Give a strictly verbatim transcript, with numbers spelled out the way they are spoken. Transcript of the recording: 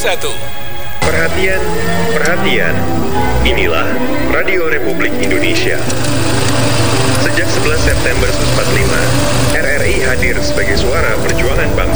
satu. Perhatian, perhatian. Inilah Radio Republik Indonesia. Sejak sebelas September seribu sembilan ratus empat puluh lima, R R I hadir sebagai suara perjuangan bangsa.